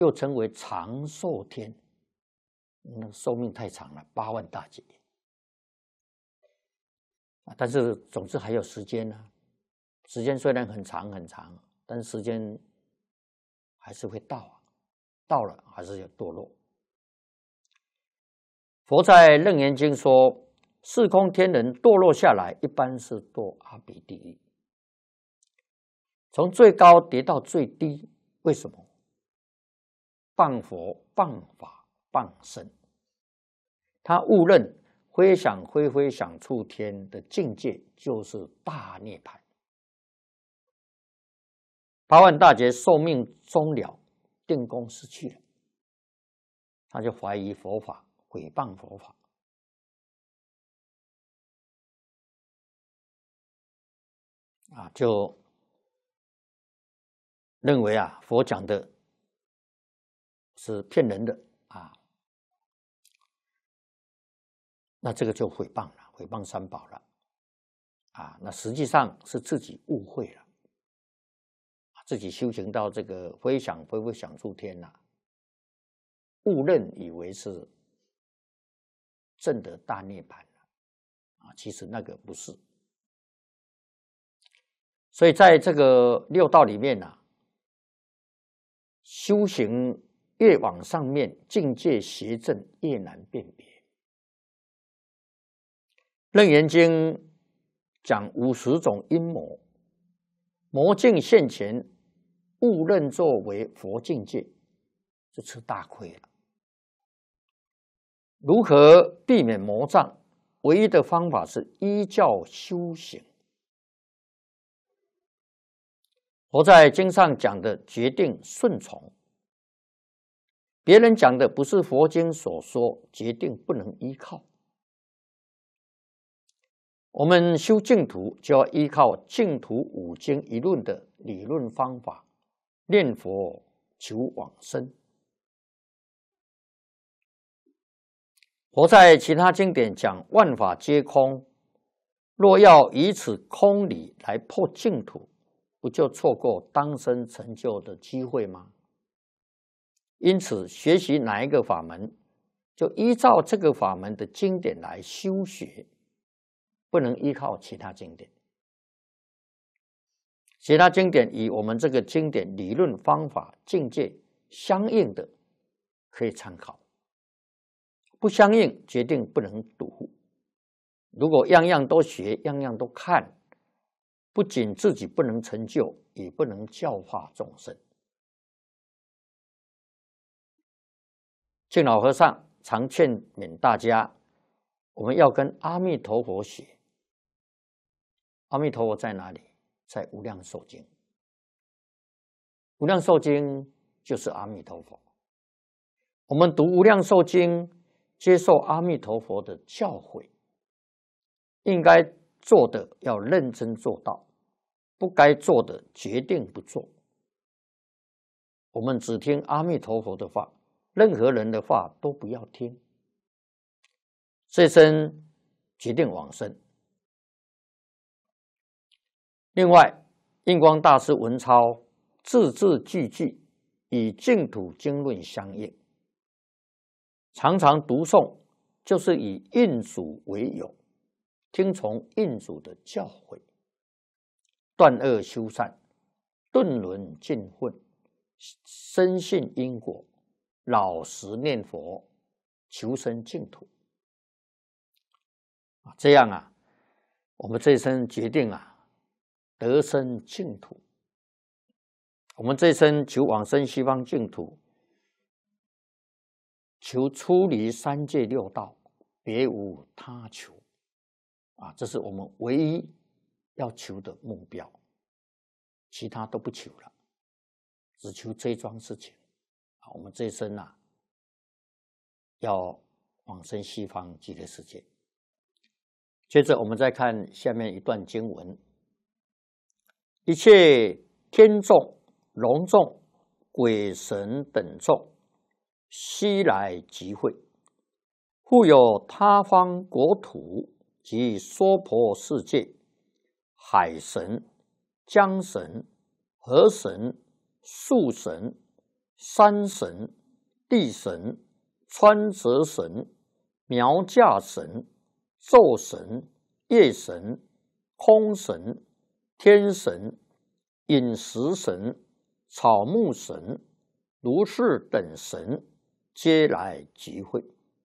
又称为长寿天，那寿命太长了，8万大劫。但是总之还有时间呢，时间虽然很长很长，但是时间还是会到啊，到了还是要堕落。佛在《楞严经》说，四空天人堕落下来，一般是堕阿鼻地狱，从最高跌到最低。为什么？谤佛、谤法、谤僧，他误认非想非非想处天的境界就是大涅槃。8万大劫寿命终了，定功失去了，他就怀疑佛法，毁谤佛法。就认为佛讲的是骗人的那这个就毁谤了，毁谤三宝了那实际上是自己误会了，自己修行到这个非想非非想处天误认以为是证得大涅槃其实那个不是。所以在这个六道里面修行越往上面，境界邪正越难辨别。楞严经讲50种阴魔，魔境现前，误认作为佛境界，就吃大亏了。如何避免魔障？唯一的方法是依教修行。佛在经上讲的决定顺从，别人讲的不是佛经所说，决定不能依靠。我们修净土就要依靠净土5经一论的理论方法，念佛求往生。佛在其他经典讲万法皆空，若要以此空理来破净土，不就错过当生成就的机会吗？因此学习哪一个法门，就依照这个法门的经典来修学，不能依靠其他经典。其他经典与我们这个经典理论方法境界相应的可以参考，不相应决定不能读。如果样样都学，样样都看，不仅自己不能成就，也不能教化众生。净老和尚常劝勉大家，我们要跟阿弥陀佛学。阿弥陀佛在哪里？在无量寿经。无量寿经就是阿弥陀佛。我们读无量寿经，接受阿弥陀佛的教诲，应该做的要认真做到，不该做的决定不做。我们只听阿弥陀佛的话，任何人的话都不要听。这生决定往生。另外，印光大师文钞字字句句与净土经论相应，常常读诵就是以印主为友，听从印主的教诲，断恶修善，顿轮尽混，深信因果，老实念佛，求生净土。这样我们这一生决定得生净土。我们这一生求往生西方净土，求出离三界六道，别无他求这是我们唯一要求的目标，其他都不求了，只求这一桩事情我们这一生要往生西方极乐世界。接着我们再看下面一段经文：一切天众、龙众、鬼神等众，悉来集会，复有他方国土及娑婆世界、海神、江神、河神、树神、 山神、地神、穿泽神、苗架神、昼神、夜神、空神、天神、饮食神、草木神、如是等神，皆来集会。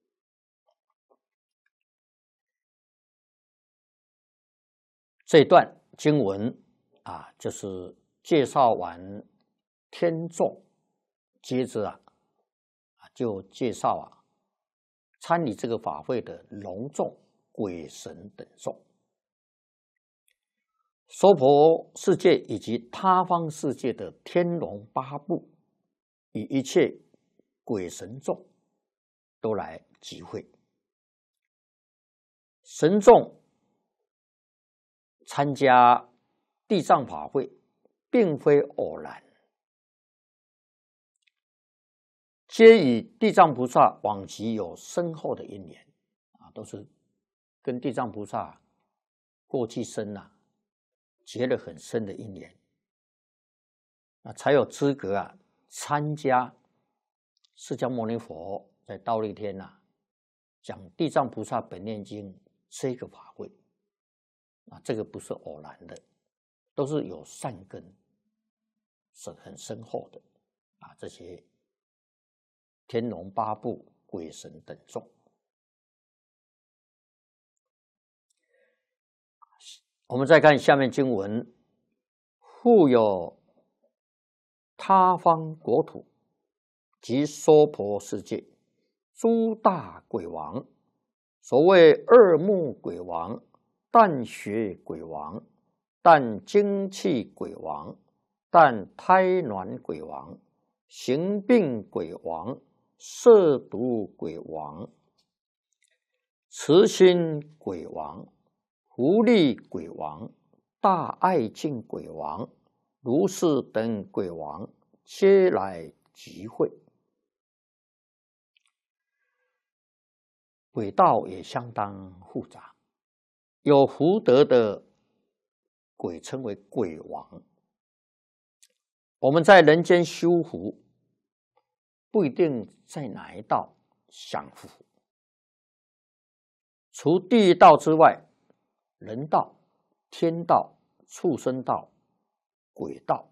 这段经文就是介绍完天众，接着就介绍参与这个法会的龙众、鬼神等众。娑婆世界以及他方世界的天龙八部与一切鬼神众都来集会。神众参加地藏法会并非偶然，皆与地藏菩萨往昔有深厚的因缘都是跟地藏菩萨过去生结了很深的因缘，才有资格参加释迦牟尼佛在忉利天讲《地藏菩萨本愿经》这个法会这个不是偶然的，都是有善根，是很深厚的这些天龙八部、鬼神等众。我们再看下面经文：复有他方国土及娑婆世界诸大鬼王，所谓二目鬼王、淡血鬼王、淡精气鬼王、淡胎卵鬼王、行病鬼王、摄毒鬼王、慈心鬼王、狐狸鬼王、大爱敬鬼王、如是等鬼王，皆来集会。鬼道也相当复杂，有福德的鬼称为鬼王。我们在人间修福，不一定在哪一道享福，除地狱道之外，人道、天道、畜生道、鬼道，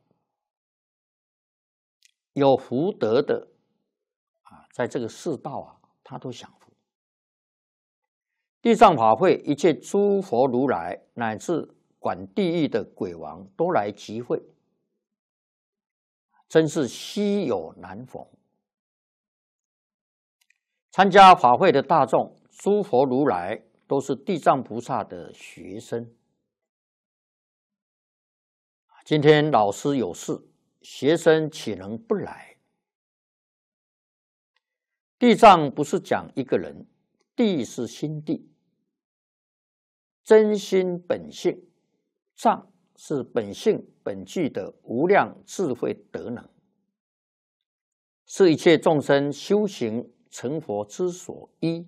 有福德的在这个四道他都享福。地藏法会，一切诸佛如来乃至管地狱的鬼王都来集会，真是稀有难逢。参加法会的大众，诸佛如来都是地藏菩萨的学生。今天老师有事，学生岂能不来？地藏不是讲一个人，地是心地，真心本性，藏是本性本具的无量智慧德能，是一切众生修行成佛之所依。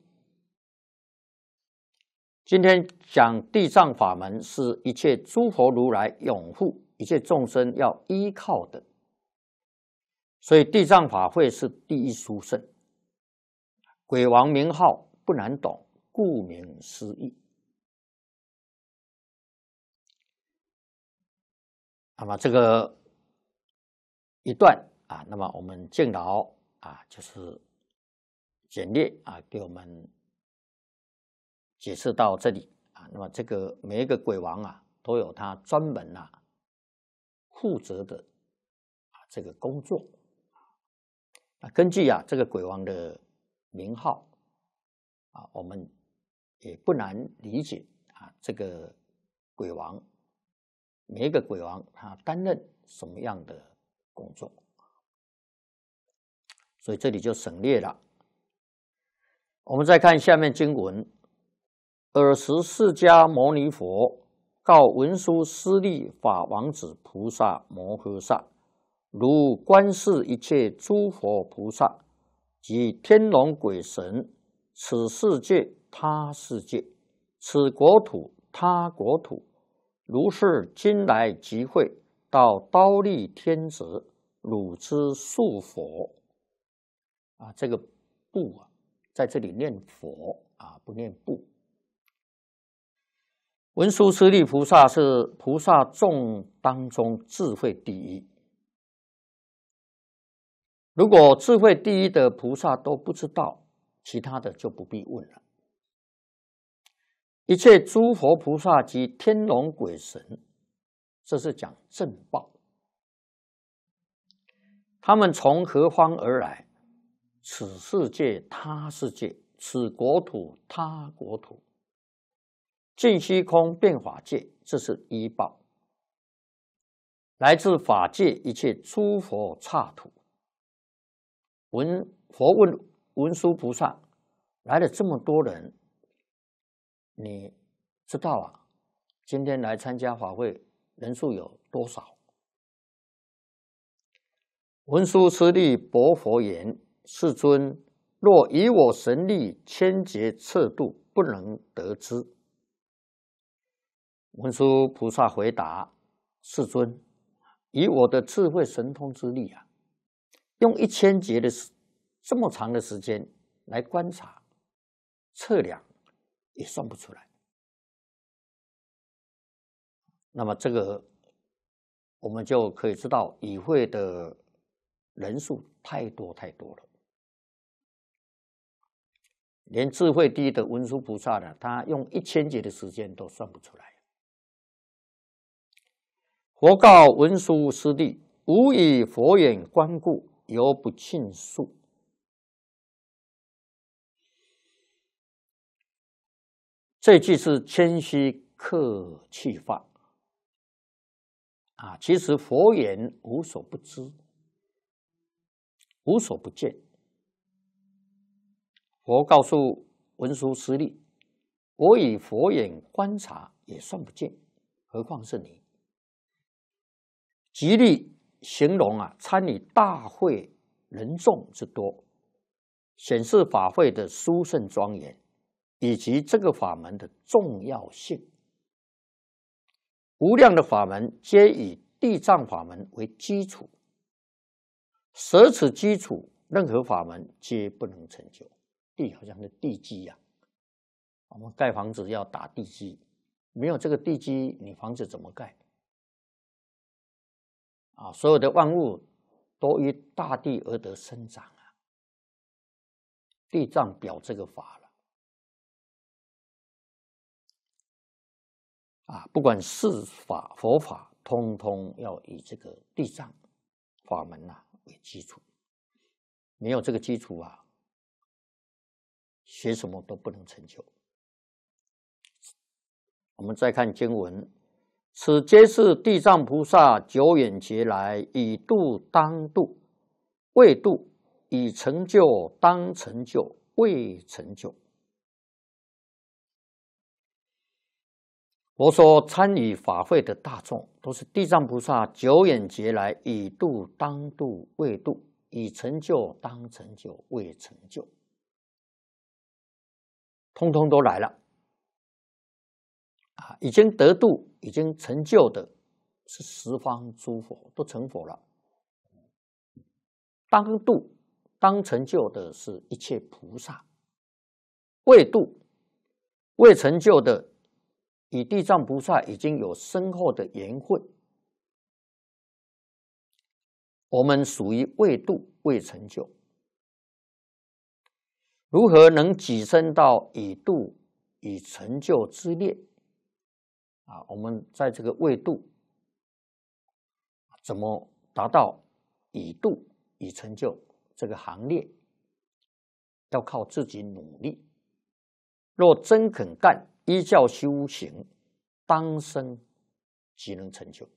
今天讲地藏法门，是一切诸佛如来拥护一切众生要依靠的，所以地藏法会是第一殊胜。鬼王名号不难懂，顾名思义。那么这个一段那么我们敬老就是简略给我们解释到这里那么这个每一个鬼王都有他专门负责的这个工作根据这个鬼王的名号我们也不难理解这个鬼王，每一个鬼王他担任什么样的工作，所以这里就省略了。我们再看下面经文：尔时释迦牟尼佛告文殊师利法王子菩萨摩诃萨：如观视一切诸佛菩萨及天龙鬼神，此世界他世界，此国土他国土，如是今来集会到忉利天者， 汝之树佛啊，这个不啊，在这里念佛啊，不念不。文殊师利菩萨是菩萨众当中智慧第一。如果智慧第一的菩萨都不知道，其他的就不必问了。一切诸佛菩萨及天龙鬼神，这是讲正报。他们从何方而来？此世界他世界，此国土他国土，尽虚空变法界，这是依报。来自法界一切诸佛刹土。佛问文殊菩萨，来了这么多人，你知道啊？今天来参加法会人数有多少？文殊师利薄佛言：世尊，若以我神力千劫测度，不能得知。文殊菩萨回答：世尊，以我的智慧神通之力啊，用1000劫的这么长的时间来观察测量，也算不出来。那么这个我们就可以知道，与会的人数太多太多了，连智慧第一的文殊菩萨呢，他用1000劫的时间都算不出来。佛告文殊师利：吾以佛眼观故，犹不尽数。这句是谦虚客气话啊，其实佛眼无所不知，无所不见。佛告诉文殊师利：我以佛眼观察也算不见，何况是你？极力形容啊，参与大会人众之多，显示法会的殊胜庄严，以及这个法门的重要性。无量的法门皆以地藏法门为基础，舍此基础，任何法门皆不能成就。地好像是地基呀，我们盖房子要打地基，没有这个地基，你房子怎么盖？啊，所有的万物都依大地而得生长啊，地藏表这个法了啊，不管是法佛法，通通要以这个地藏法门为基础，没有这个基础啊，学什么都不能成就。我们再看经文。此皆是地藏菩萨久远劫来以度当度，未度；以成就当成就，未成就。我说参与法会的大众，都是地藏菩萨久远劫来以度当度，未度；以成就当成就，未成就，通通都来了。已经得度、已经成就的是十方诸佛，都成佛了。当度、当成就的是一切菩萨。未度、未成就的，与地藏菩萨已经有深厚的缘分。我们属于未度、未成就，如何能跻身到已度、已成就之列？我们在这个未度，怎么达到已度、已成就这个行列？要靠自己努力。若真肯干，依教修行，当生即能成就。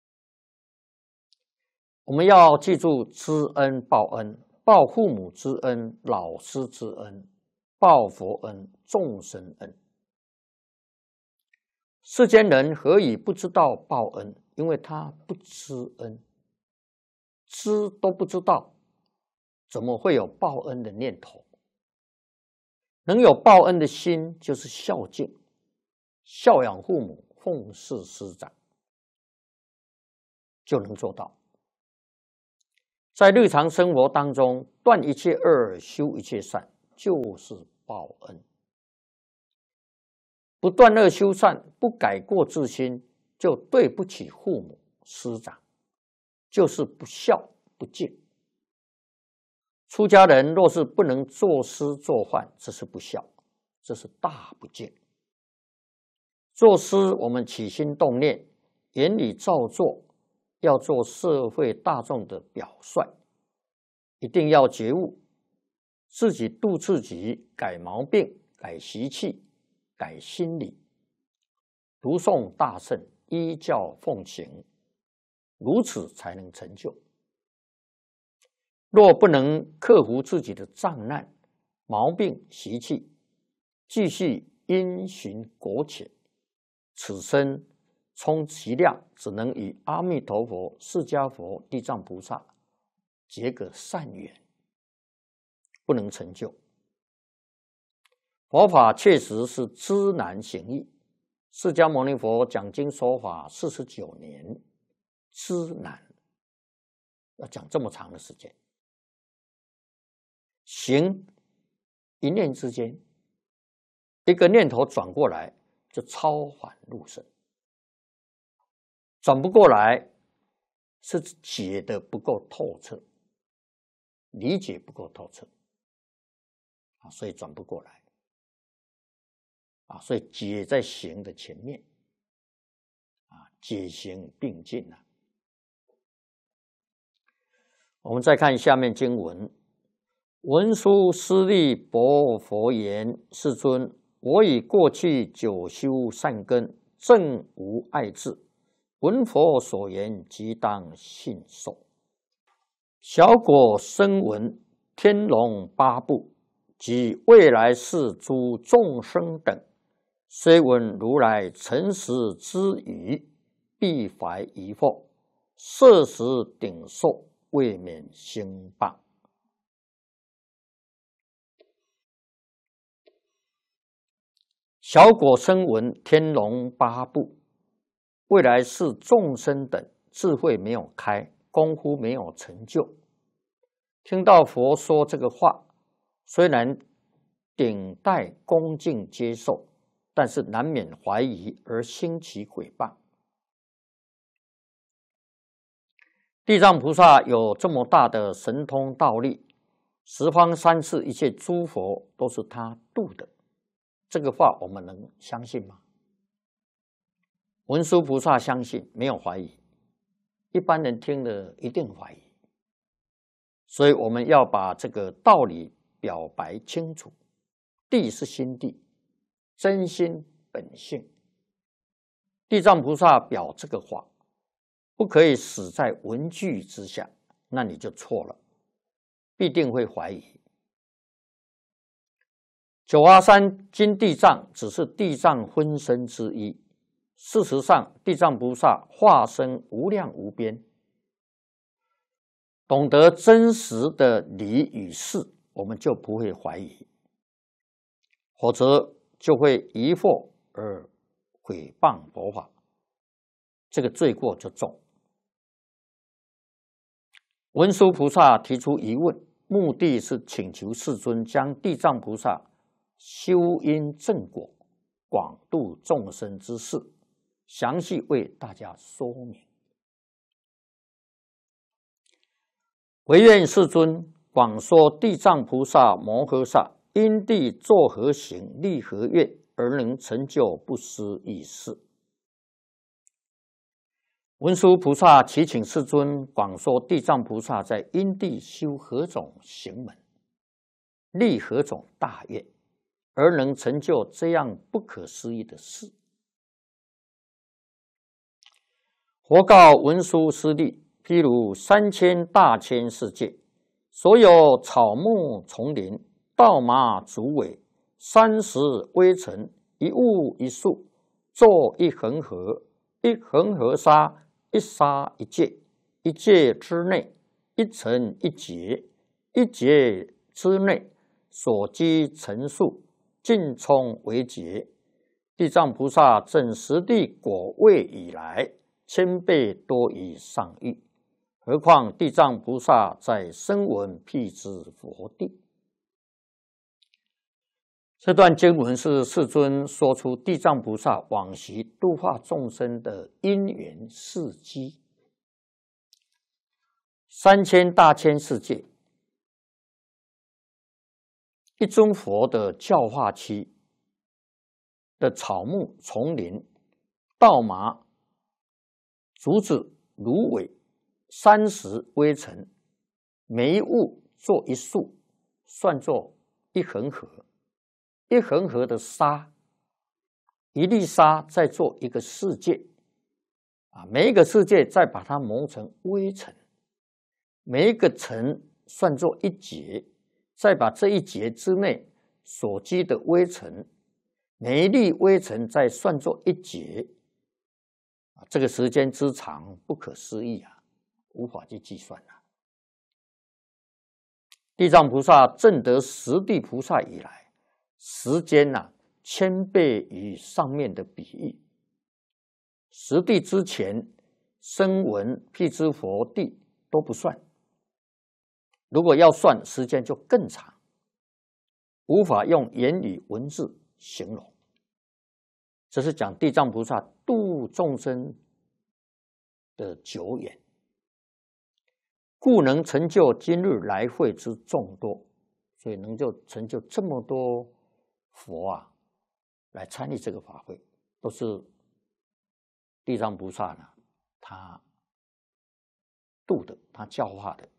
我们要记住知恩报恩，报父母之恩、老师之恩，报佛恩、众生恩。世间人何以不知道报恩？因为他不知恩，知都不知道，怎么会有报恩的念头？能有报恩的心，就是孝敬，孝养父母，奉事师长，就能做到。 在日常生活当中，断一切恶，修一切善，就是报恩。不断恶修善，不改过自新，就对不起父母师长，就是不孝不敬。出家人若是不能作师作范，这是不孝，这是大不敬。作师，我们起心动念，言语造作，要做社会大众的表率，一定要觉悟，自己度自己，改毛病，改习气，改心理，读诵大圣，依教奉行，如此才能成就。若不能克服自己的障难、毛病、习气，继续因循果浅，此生充其量只能与阿弥陀佛、释迦佛、地藏菩萨结个善缘，不能成就。佛法确实是知难行易，释迦牟尼佛讲经说法49年，知难，要讲这么长的时间。行，一念之间，一个念头转过来就超凡入圣。转不过来是解的不够透彻，理解不够透彻，所以转不过来。所以解在行的前面，解行并进。我们再看下面经文。文殊师利薄佛言：世尊，我以过去久修善根，正无爱智，闻佛所言，即当信受。小果声闻天龙八部及未来世诸众生等，虽闻如来诚实之语，必怀疑惑，摄食顶受，未免兴谤。小果声闻天龙八部，未来世众生等，智慧没有开，功夫没有成就，听到佛说这个话，虽然顶戴恭敬接受，但是难免怀疑而兴起毁谤。地藏菩萨有这么大的神通道力，十方三世一切诸佛都是他度的，这个话我们能相信吗？文殊菩萨相信，没有怀疑，一般人听了一定怀疑。所以我们要把这个道理表白清楚。地是心地，真心本性。地藏菩萨表这个话，不可以死在文句之下，那你就错了，必定会怀疑。九华山金地藏只是地藏分身之一，事实上地藏菩萨化身无量无边，懂得真实的理与事，我们就不会怀疑，否则就会疑惑而毁谤佛法，这个罪过就重。文殊菩萨提出疑问，目的是请求世尊将地藏菩萨修因正果、广度众生之事，详细为大家说明。唯愿世尊广说地藏菩萨摩诃萨因地作何行，立何愿，而能成就不思议事。文殊菩萨祈请世尊广说地藏菩萨在因地修何种行门，立何种大愿，而能成就这样不可思议的事。佛告文殊师利：譬如3000大千世界，所有草木丛林、稻麻竹苇、山石微尘，一物一树，作一恒河，一恒河沙，一沙一界，一界之内，一尘一劫，一劫之内，所积尘数，尽充为劫。地藏菩萨证实地果位以来，1000倍多于上欲， 何况地藏菩萨在声闻辟支佛地。这段经文是世尊说出地藏菩萨往昔度化众生的因缘事迹。3000大千世界，一尊佛的教化期的草木丛林、稻麻、竹子、芦苇、山石、微尘，每一物做一树，算作一恒河。一恒河的沙，一粒沙再做一个世界，每一个世界再把它磨成微尘，每一个尘算作一劫，再把这一劫之内所积的微尘，每一粒微尘再算作一劫，这个时间之长不可思议啊，无法去计算啊。地藏菩萨证得十地菩萨以来，时间1000倍于上面的比喻。十地之前，声闻辟支佛地都不算，如果要算，时间就更长，无法用言语文字形容。这是讲地藏菩萨度众生的久远，故能成就今日来会之众多，所以能够成就这么多佛来参与这个法会，都是地藏菩萨他度的，他教化的。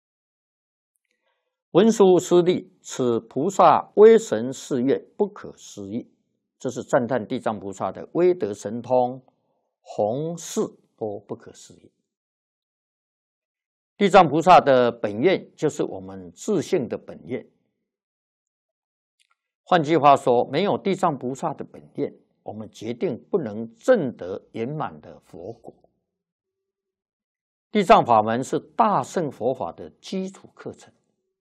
文殊师利，此菩萨威神誓愿不可思议。这是赞叹地藏菩萨的威德神通，弘誓都不可思议。地藏菩萨的本愿就是我们自性的本愿。换句话说，没有地藏菩萨的本愿，我们决定不能证得圆满的佛果。地藏法门是大乘佛法的基础课程，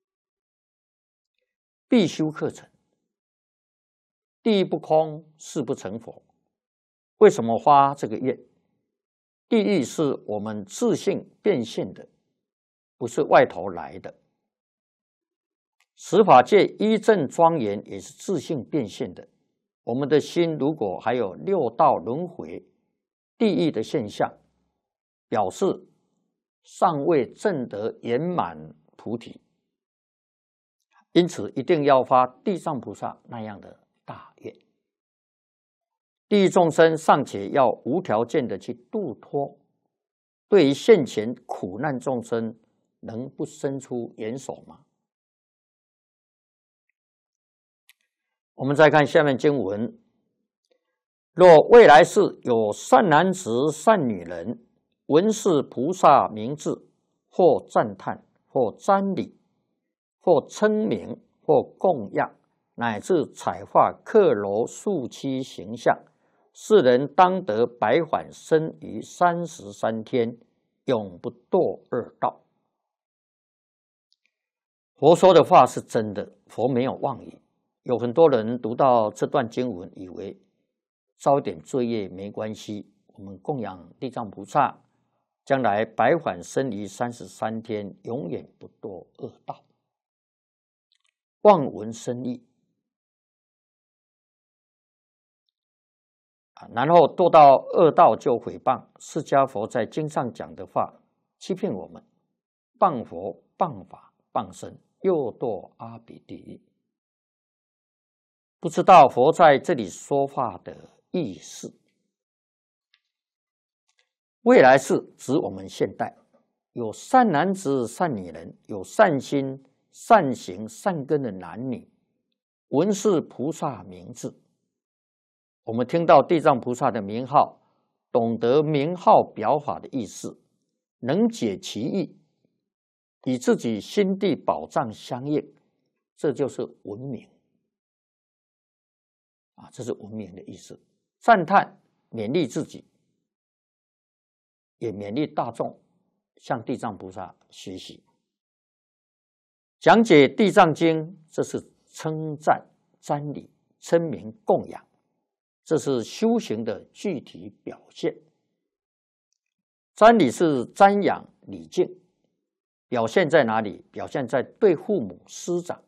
必修课程。地狱不空，誓不成佛。为什么发这个愿？地狱是我们自性变现的，不是外头来的。十法界一正庄严也是自性变现的。我们的心如果还有六道轮回、地狱的现象，表示尚未证得圆满菩提。因此，一定要发地藏菩萨那样的大愿。地狱众生尚且要无条件的去度脱，对于现前苦难众生，能不伸出援手吗？我们再看下面经文：若未来世有善男子、善女人，闻是菩萨名字，或赞叹，或瞻礼，或称名，或供养，乃至彩画刻鞆塑漆形象，世人当得百返生于33天，永不堕恶道。佛说的话是真的，佛没有妄语。有很多人读到这段经文，以为遭点罪业没关系，我们供养地藏菩萨，将来百返生于33天，永远不堕恶道。望闻生义然后堕到恶道就毁谤释迦佛在经上讲的话，欺骗我们，谤佛、谤法、谤身，又堕阿鼻地狱。不知道佛在这里说话的意思。未来世指我们现代，有善男子、善女人，有善心、善行、善根的男女，闻是菩萨名字。我们听到地藏菩萨的名号，懂得名号表法的意思，能解其意，与自己心地宝藏相应，这就是闻名。这是闻名的意思。赞叹，勉励自己，也勉励大众向地藏菩萨学习。讲解地藏经，这是称赞、瞻礼、称名、供养，这是修行的具体表现。 瞻礼是瞻仰礼敬，表现在哪里？表现在对父母师长